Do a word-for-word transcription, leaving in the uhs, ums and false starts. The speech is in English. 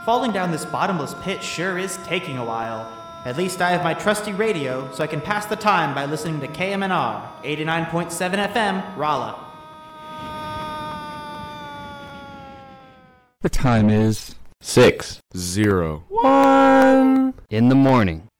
Falling down this bottomless pit sure is taking a while. At least I have my trusty radio, so I can pass the time by listening to K M N R, eighty-nine point seven F M, Rolla. The time is Six. Zero. one in the morning.